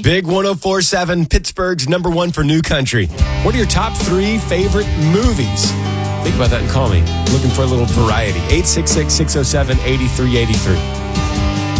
Big 104.7, Pittsburgh's number one for new country. What are your top 3 favorite movies? Think about that and call me. Looking for a little variety. 866-607-8383.